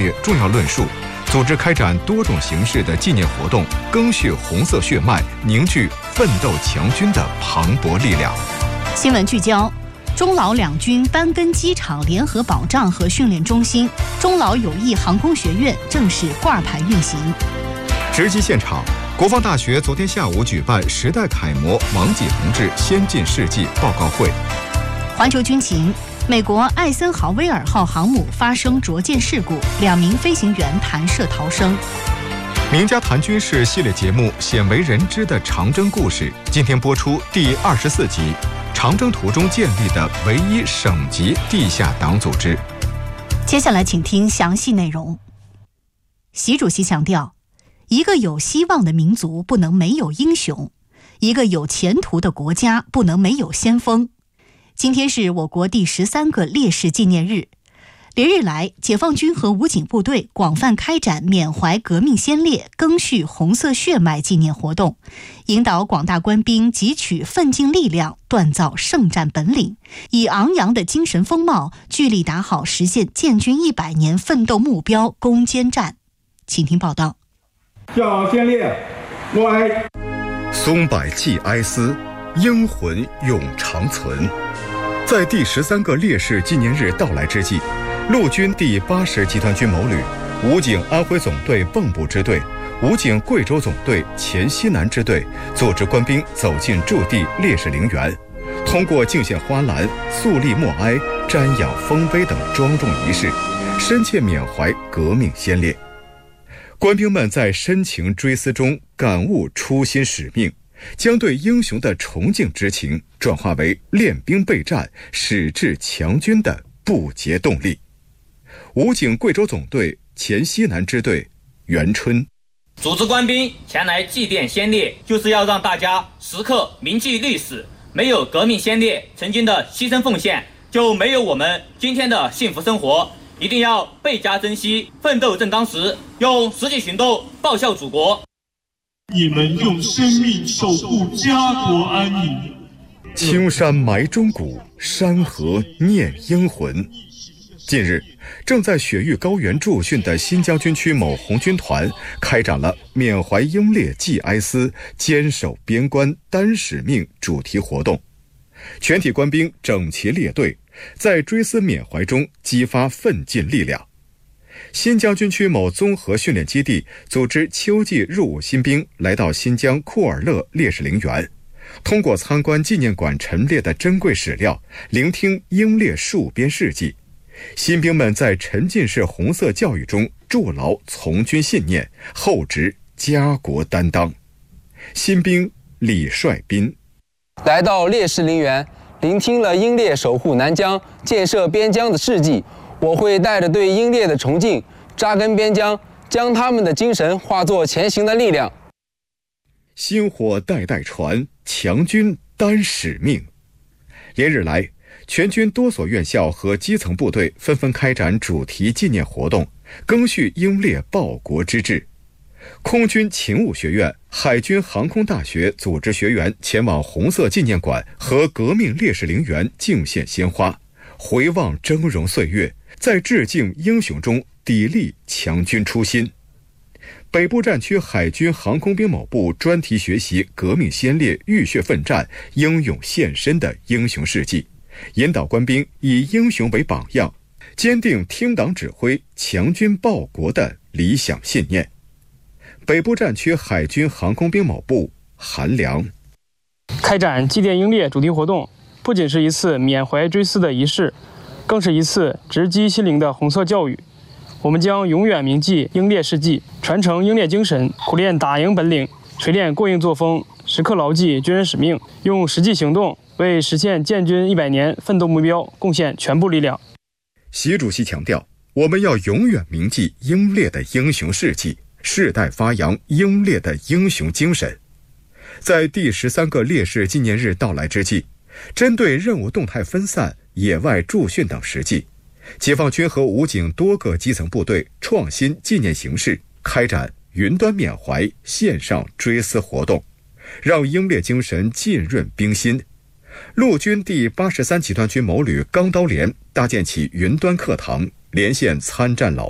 决重要论述，组织开展多种形式的纪念活动，赓续红色血脉，凝聚奋斗强军的磅礴力量。 新闻聚焦：中老两军班根机场联合保障和训练中心、中老友谊航空学院正式挂牌运行。 直击现场，国防大学昨天下午举办时代楷模王济同志先进事迹报告会。 环球军情：美国艾森豪威尔号航母发生着舰事故，2名飞行员弹射逃生。 名家谈军事系列节目《鲜为人知的长征故事》今天播出第24集，长征途中建立的唯一省级地下党组织。 接下来请听详细内容。习主席强调，一个有希望的民族不能没有英雄，一个有前途的国家不能没有先锋。今天是我国第13个烈士纪念日，连日来，解放军和武警部队广泛开展缅怀革命先烈、赓续红色血脉纪念活动，引导广大官兵汲取奋进力量，锻造圣战本领，以昂扬的精神风貌，聚力打好实现建军100年奋斗目标攻坚战。请听报道。 向先烈默哀。 松柏寄哀思，英魂永长存。在第13个烈士纪念日到来之际，陆军第80集团军某旅、武警安徽总队蚌埠支队、武警贵州总队黔西南支队组织官兵走进驻地烈士陵园，通过敬献花篮、肃立默哀、瞻仰丰碑等庄重仪式，深切缅怀革命先烈。官兵们在深情追思中感悟初心使命，将对英雄的崇敬之情转化为练兵备战、矢志强军的不竭动力。武警贵州总队黔西南支队袁春： 组织官兵前来祭奠先烈，就是要让大家时刻铭记历史，没有革命先烈曾经的牺牲奉献，就没有我们今天的幸福生活。一定要倍加珍惜，奋斗正当时，用实际行动报效祖国。 你们用生命守护家国安宁。 青山埋忠骨，山河念英魂。近日，正在雪域高原驻训的新疆军区某红军团开展了缅怀英烈祭哀思、坚守边关担使命主题活动。全体官兵整齐列队，在追思缅怀中激发奋进力量。新疆军区某综合训练基地组织秋季入伍新兵来到新疆库尔勒烈士陵园，通过参观纪念馆陈列的珍贵史料，聆听英烈戍边事迹，新兵们在沉浸式红色教育中筑牢从军信念，厚植家国担当。新兵李帅斌： 来到烈士陵园，聆听了英烈守护南疆、建设边疆的事迹，我会带着对英烈的崇敬，扎根边疆，将他们的精神化作前行的力量。 薪火代代传，强军担使命。连日来，全军多所院校和基层部队纷纷开展主题纪念活动，赓续英烈报国之志。空军勤务学院、海军航空大学组织学员前往红色纪念馆和革命烈士陵园敬献鲜花，回望峥嵘岁月，在致敬英雄中砥砺强军初心。北部战区海军航空兵某部专题学习革命先烈浴血奋战、英勇献身的英雄事迹，引导官兵以英雄为榜样，坚定听党指挥、强军报国的理想信念。北部战区海军航空兵某部韩良： 开展祭奠英烈主题活动，不仅是一次缅怀追思的仪式，更是一次直击心灵的红色教育。我们将永远铭记英烈事迹，传承英烈精神，苦练打赢本领，锤炼过硬作风，时刻牢记军人使命，用实际行动为实现建军100年奋斗目标贡献全部力量。 习主席强调，我们要永远铭记英烈的英雄事迹，世代发扬英烈的英雄精神。在第13个烈士纪念日到来之际，针对任务动态分散、野外驻训等实际，解放军和武警多个基层部队创新纪念形式，开展云端缅怀、线上追思活动，让英烈精神浸润兵心。陆军第83集团军某旅钢刀连搭建起云端课堂，连线参战老兵，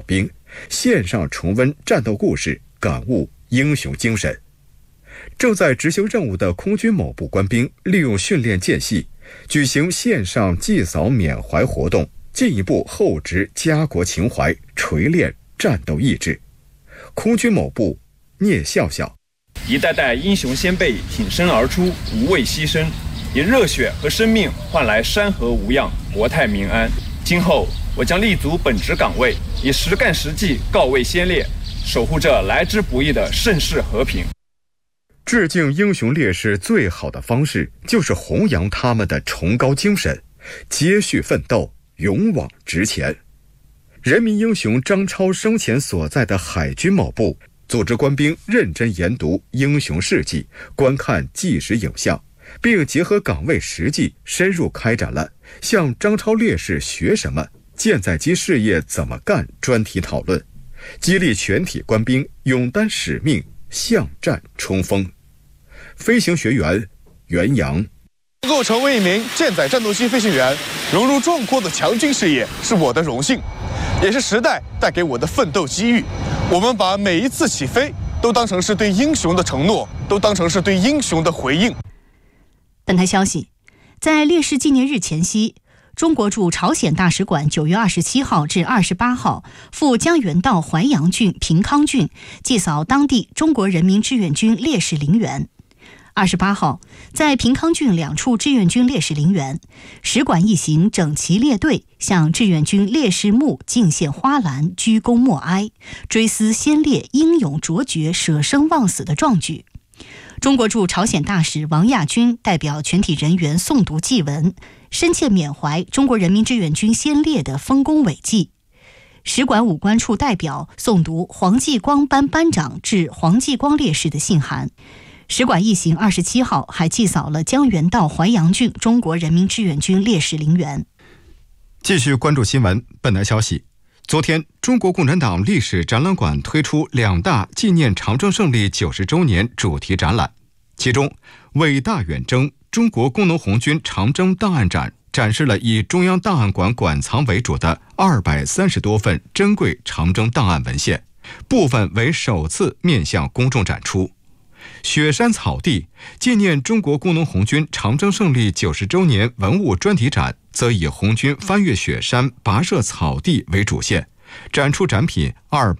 线上重温战斗故事，感悟英雄精神。正在执行任务的空军某部官兵利用训练间隙，举行线上祭扫缅怀活动，进一步厚植家国情怀，锤炼战斗意志。空军某部聂笑笑： 一代代英雄先辈挺身而出，无畏牺牲，以热血和生命换来山河无恙，国泰民安。今后我将立足本职岗位，以实干实绩告慰先烈，守护着来之不易的盛世和平。 致敬英雄烈士最好的方式，就是弘扬他们的崇高精神，接续奋斗，勇往直前。人民英雄张超生前所在的海军某部组织官兵认真研读英雄事迹，观看纪实影像，并结合岗位实际，深入开展了向张超烈士学什么、舰载机事业怎么干专题讨论，激励全体官兵勇担使命，向战冲锋。飞行学员袁洋： 能够成为一名舰载战斗机飞行员，融入壮阔的强军事业，是我的荣幸，也是时代带给我的奋斗机遇。我们把每一次起飞都当成是对英雄的承诺，都当成是对英雄的回应。 本台消息，在烈士纪念日前夕，中国驻朝鲜大使馆9月27号至28号赴江原道淮阳郡、平康郡祭扫当地中国人民志愿军烈士陵园。28号，在平康郡2处志愿军烈士陵园，使馆一行整齐列队向志愿军烈士墓敬献花篮，鞠躬默哀，追思先烈英勇卓绝、舍生忘死的壮举。中国驻朝鲜大使王亚军代表全体人员诵读祭文，深切缅怀中国人民志愿军先烈的丰功伟绩。使馆武官处代表诵读黄继光班班长致黄继光烈士的信函。使馆一行27号还祭扫了江原道淮阳郡中国人民志愿军烈士陵园。 继续关注新闻。本台消息，昨天，中国共产党历史展览馆推出2大纪念长征胜利90周年主题展览，其中伟大远征中国工农红军长征档案展展示了以中央档案馆馆藏为主的230多份珍贵长征档案文献，部分为首次面向公众展出。雪山草地纪念中国工农红军长征胜利90周年文物专题展则以红军翻越雪山、跋涉草地为主线，展出展品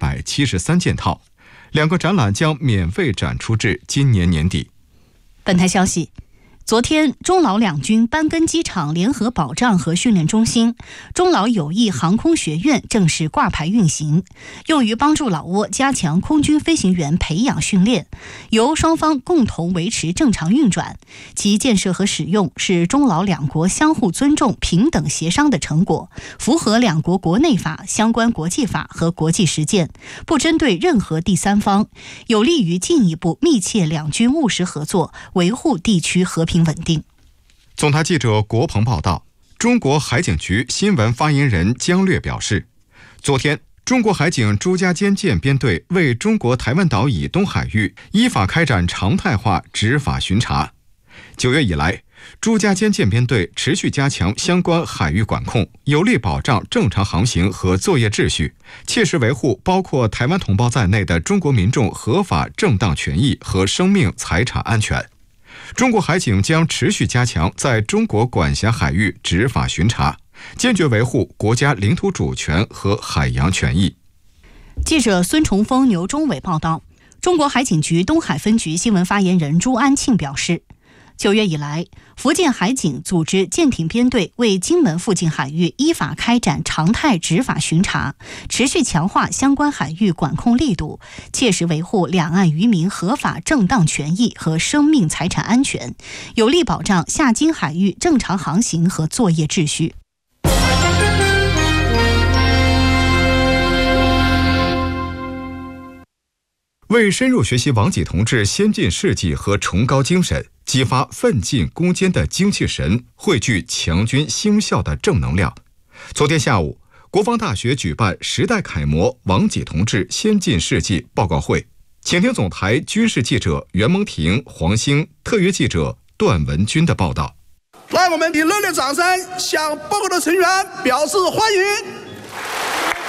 273件套。2个展览将免费展出至今年年底。 本台消息，昨天，中老两军班根机场联合保障和训练中心、中老友谊航空学院正式挂牌运行，用于帮助老挝加强空军飞行员培养训练，由双方共同维持正常运转。其建设和使用是中老两国相互尊重、平等协商的成果，符合两国国内法、相关国际法和国际实践，不针对任何第三方，有利于进一步密切两军务实合作，维护地区和平稳定。 总台记者国鹏报道，中国海警局新闻发言人姜略表示，昨天，中国海警朱家尖舰编队为中国台湾岛以东海域依法开展常态化执法巡查。9月以来，朱家尖舰编队持续加强相关海域管控，有力保障正常航行和作业秩序，切实维护包括台湾同胞在内的中国民众合法正当权益和生命财产安全。中国海警将持续加强在中国管辖海域执法巡查，坚决维护国家领土主权和海洋权益。 记者孙崇峰、牛忠伟报道，中国海警局东海分局新闻发言人朱安庆表示，9月以来，福建海警组织舰艇编队为金门附近海域依法开展常态执法巡查，持续强化相关海域管控力度，切实维护两岸渔民合法正当权益和生命财产安全，有力保障下金海域正常航行和作业秩序。 为深入学习王济同志先进事迹和崇高精神，激发奋进攻坚的精气神，汇聚强军兴校的正能量。昨天下午，国防大学举办时代楷模王济同志先进事迹报告会，请听总台军事记者袁蒙婷、黄兴，特约记者段文军的报道。 来，我们以热烈掌声向报告的成员表示欢迎。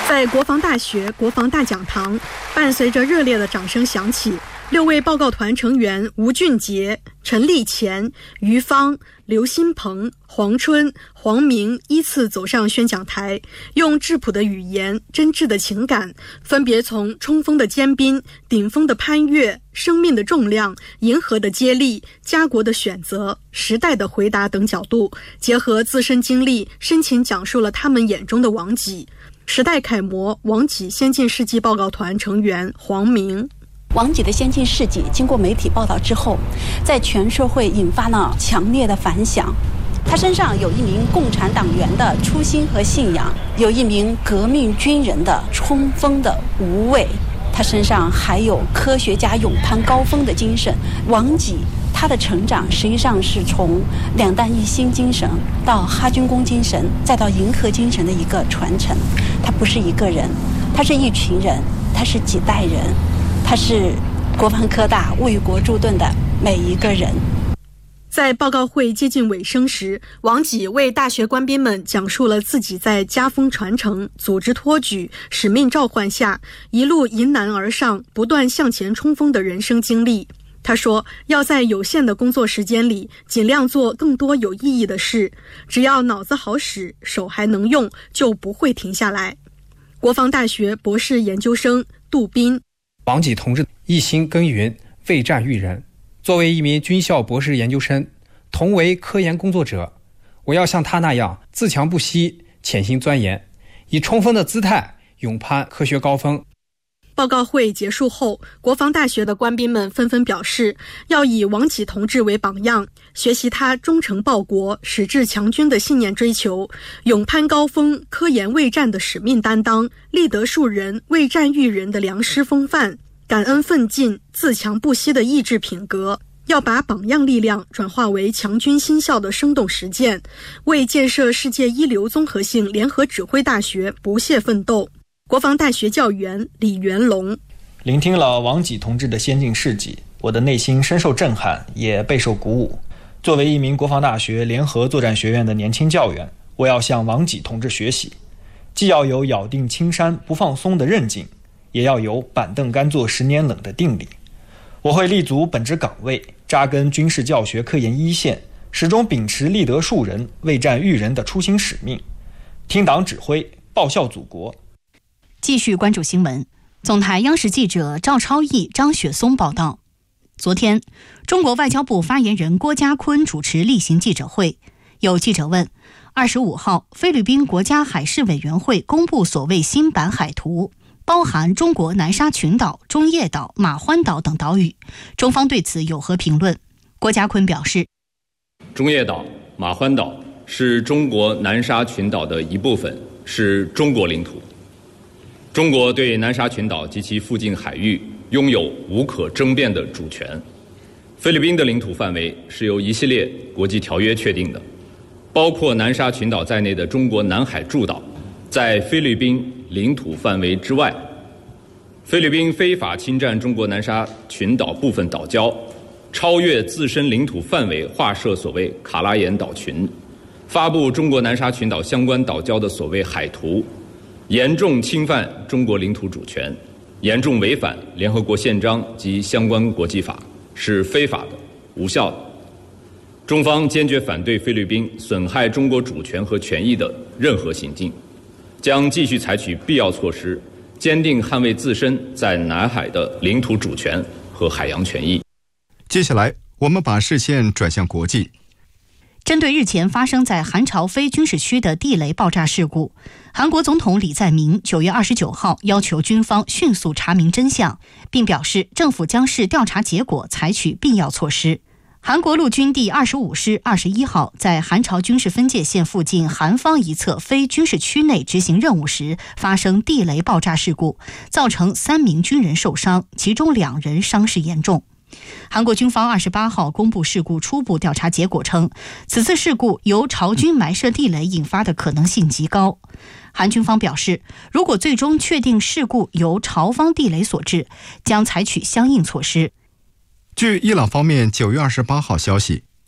在国防大学国防大讲堂，伴随着热烈的掌声响起，6位报告团成员吴俊杰、陈立乾、于芳、刘新鹏、黄春、黄明依次走上宣讲台，用质朴的语言、真挚的情感，分别从冲锋的坚冰、顶峰的攀越、生命的重量、银河的接力、家国的选择、时代的回答等角度，结合自身经历，深情讲述了他们眼中的王己。时代楷模王己先进事迹报告团成员黄明。 王己的先进事迹经过媒体报道之后，在全社会引发了强烈的反响。他身上有一名共产党员的初心和信仰，有一名革命军人的冲锋的无畏，他身上还有科学家勇攀高峰的精神。王己他的成长实际上是从2弹1星精神到哈军工精神，再到银河精神的一个传承。他不是一个人，他是一群人，他是几代人，他是国防科大为国助盾的每一个人。 在报告会接近尾声时，王己为大学官兵们讲述了自己在家风传承、组织托举、使命召唤下一路迎难而上、不断向前冲锋的人生经历。他说，要在有限的工作时间里尽量做更多有意义的事，只要脑子好使，手还能用，就不会停下来。国防大学博士研究生杜斌。 王己同志一心耕耘，为战育人。作为一名军校博士研究生，同为科研工作者，我要像他那样自强不息，潜心钻研，以冲锋的姿态勇攀科学高峰。 报告会结束后，国防大学的官兵们纷纷表示，要以王己同志为榜样，学习他忠诚报国、矢志强军的信念追求，勇攀高峰、科研为战的使命担当，立德树人、为战育人的良师风范，感恩奋进、自强不息的意志品格。要把榜样力量转化为强军新校的生动实践，为建设世界一流综合性联合指挥大学不懈奋斗。国防大学教员李元龙。 聆听了王己同志的先进事迹，我的内心深受震撼，也备受鼓舞。作为一名国防大学联合作战学院的年轻教员，我要向王己同志学习，既要有咬定青山不放松的韧劲，也要有板凳干坐10年冷的定力。我会立足本职岗位，扎根军事教学科研一线，始终秉持立德树人、为战育人的初心使命，听党指挥，报效祖国。 继续关注新闻。总台央视记者赵超毅、张雪松报道，昨天，中国外交部发言人郭家坤主持例行记者会。有记者问，25号，菲律宾国家海事委员会公布所谓新版海图，包含中国南沙群岛、中业岛、马欢岛等岛屿，中方对此有何评论？郭家坤表示， 中业岛、马欢岛是中国南沙群岛的一部分，是中国领土。中国对南沙群岛及其附近海域拥有无可争辩的主权。菲律宾的领土范围是由一系列国际条约确定的，包括南沙群岛在内的中国南海诸岛在菲律宾领土范围之外。菲律宾非法侵占中国南沙群岛部分岛礁，超越自身领土范围划设所谓卡拉岩岛群，发布中国南沙群岛相关岛礁的所谓海图，严重侵犯中国领土主权，严重违反联合国宪章及相关国际法，是非法的、无效的。中方坚决反对菲律宾损害中国主权和权益的任何行径，将继续采取必要措施，坚定捍卫自身在南海的领土主权和海洋权益。 接下来，我们把视线转向国际。 针对日前发生在韩朝非军事区的地雷爆炸事故，韩国总统李在明9月29号要求军方迅速查明真相，并表示政府将视调查结果采取必要措施。韩国陆军第25师21号在韩朝军事分界线附近韩方一侧非军事区内执行任务时发生地雷爆炸事故，造成3名军人受伤，其中2人伤势严重。韩国军方28号公布事故初步调查结果称，此次事故由朝军埋设地雷引发的可能性极高。韩军方表示，如果最终确定事故由朝方地雷所致，将采取相应措施。 据伊朗方面9月28号消息，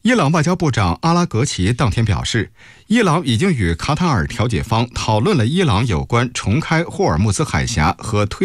伊朗外交部长阿拉格齐当天表示，伊朗已经与卡塔尔调解方讨论了伊朗有关重开霍尔木兹海峡和推